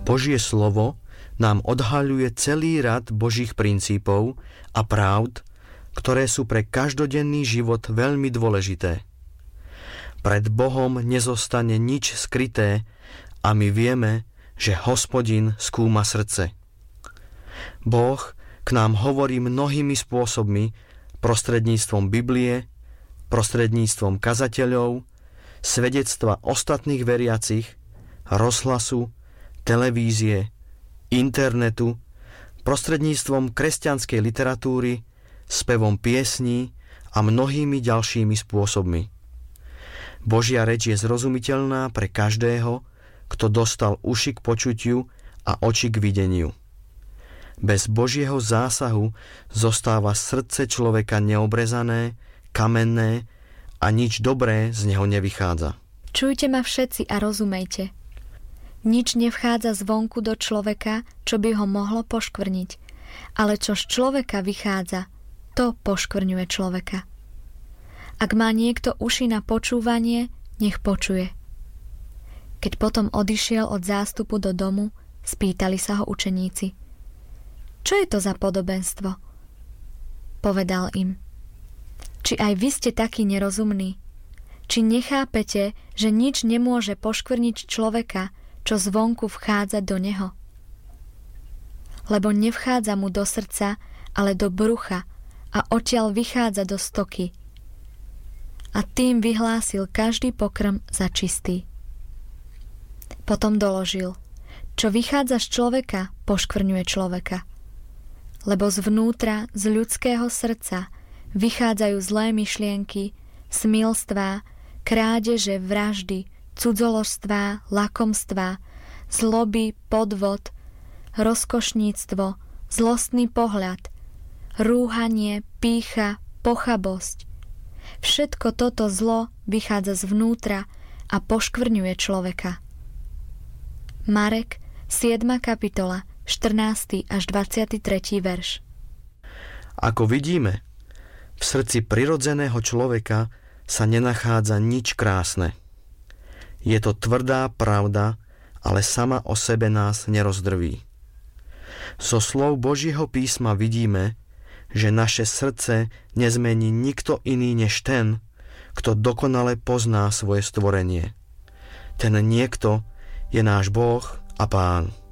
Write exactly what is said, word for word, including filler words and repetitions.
Božie slovo nám odhaľuje celý rad Božích princípov a pravd, ktoré sú pre každodenný život veľmi dôležité. Pred Bohom nezostane nič skryté a my vieme, že Hospodin skúma srdce. Boh k nám hovorí mnohými spôsobmi, prostredníctvom Biblie, prostredníctvom kazateľov, svedectva ostatných veriacich, rozhlasu, televízie, internetu, prostredníctvom kresťanskej literatúry, spevom piesní a mnohými ďalšími spôsobmi. Božia reč je zrozumiteľná pre každého, kto dostal uši k počutiu a oči k videniu. Bez Božieho zásahu zostáva srdce človeka neobrezané, kamenné a nič dobré z neho nevychádza. Čujte ma všetci a rozumejte. Nič nevchádza zvonku do človeka, čo by ho mohlo poškvrniť, ale čo z človeka vychádza, to poškvrňuje človeka. Ak má niekto uši na počúvanie, nech počuje. Keď potom odišiel od zástupu do domu, spýtali sa ho učeníci: Čo je to za podobenstvo? Povedal im: Či aj vy ste takí nerozumní? Či nechápete, že nič nemôže poškvrniť človeka, čo zvonku vchádza do neho? Lebo nevchádza mu do srdca, ale do brucha a odtiaľ vychádza do stoky. A tým vyhlásil každý pokrm za čistý. Potom doložil: Čo vychádza z človeka, poškvrňuje človeka. Lebo zvnútra, z ľudského srdca, vychádzajú zlé myšlienky, smilstvá, krádeže, vraždy, cudzoložstvá, lakomstvá, zloby, podvod, rozkošníctvo, zlostný pohľad, rúhanie, pýcha, pochabosť. Všetko toto zlo vychádza zvnútra a poškvrňuje človeka. Marek, siedma kapitola, štrnásty až dvadsiaty tretí verš. Ako vidíme, v srdci prirodzeného človeka sa nenachádza nič krásne. Je to tvrdá pravda, ale sama o sebe nás nerozdrví. Zo slov Božieho písma vidíme, že naše srdce nezmení nikto iný než ten, kto dokonale pozná svoje stvorenie. Ten niekto je náš Boh a Pán.